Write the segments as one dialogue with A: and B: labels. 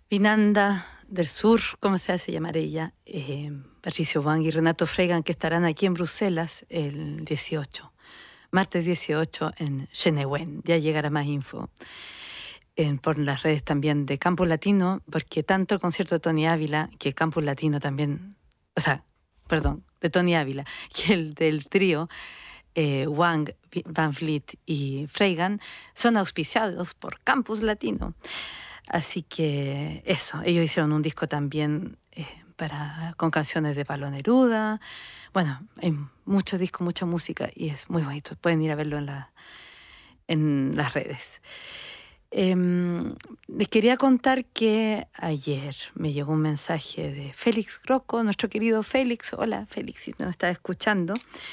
A: Vinanda del Sur, ¿cómo se hace llamar ella? Patricio Wang y Renato Fregan, que estarán aquí en Bruselas el 18, martes 18 en Chenewen. Ya llegará más info por las redes también de Campus Latino, porque tanto el concierto de Tony Ávila, que Campus Latino también, de Tony Ávila, que el del trío Wang, Van Vliet y Fregan, son auspiciados por Campus Latino. Así que eso, ellos hicieron un disco también con canciones de Pablo Neruda. Bueno, hay muchos discos, mucha música y es muy bonito. Pueden ir a verlo en las redes. Les quería contar que ayer me llegó un mensaje de Félix Groco, nuestro querido Félix. Hola Félix, si nos está escuchando.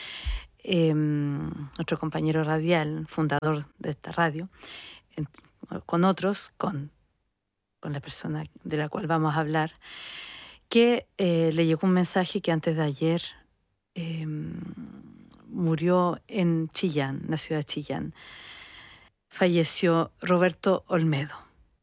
A: Nuestro compañero radial, fundador de esta radio, con otros, con la persona de la cual vamos a hablar, que le llegó un mensaje que antes de ayer murió en Chillán, la ciudad de Chillán. Falleció Roberto Olmedo.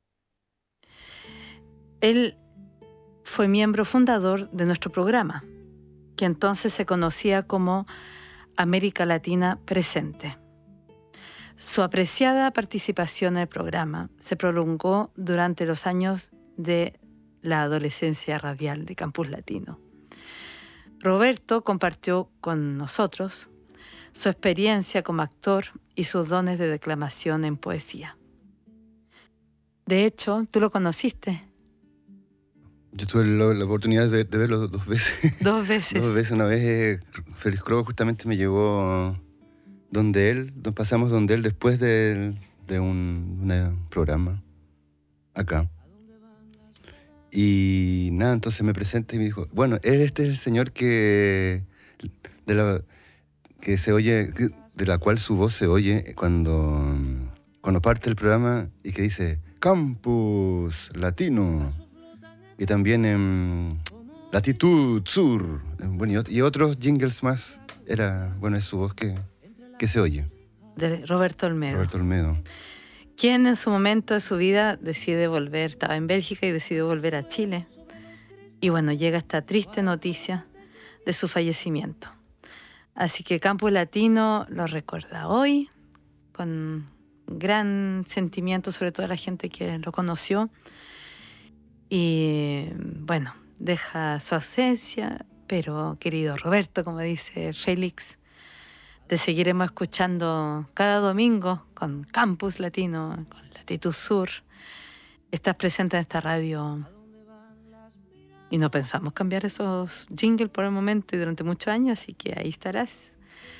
A: Él fue miembro fundador de nuestro programa, que entonces se conocía como América Latina Presente. Su apreciada participación en el programa se prolongó durante los años de la adolescencia radial de Campus Latino. Roberto compartió con nosotros su experiencia como actor y sus dones de declamación en poesía. De hecho, tú lo conociste.
B: Yo tuve la oportunidad de verlo 2 veces.
A: 2 veces.
B: 2 veces. Una vez Félix Crowe justamente me llevó donde él, pasamos donde él después de un programa acá. Y nada, entonces me presenta y me dijo, bueno, este es el señor que se oye, de la cual su voz se oye cuando parte el programa y que dice Campus Latino. Y también en Latitud Sur. Bueno, y otros jingles más. Es su voz que se oye.
A: De Roberto Olmedo.
B: Roberto Olmedo.
A: Quien en su momento de su vida decide volver, estaba en Bélgica y decidió volver a Chile. Y bueno, llega esta triste noticia de su fallecimiento. Así que Campus Latino lo recuerda hoy con gran sentimiento, sobre todo la gente que lo conoció. Y bueno, deja su ausencia, pero querido Roberto, como dice Félix, te seguiremos escuchando cada domingo con Campus Latino, con Latitud Sur. Estás presente en esta radio y no pensamos cambiar esos jingles por el momento y durante muchos años, así que ahí estarás.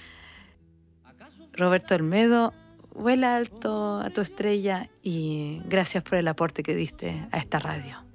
A: Roberto Olmedo, vuela alto a tu estrella y gracias por el aporte que diste a esta radio.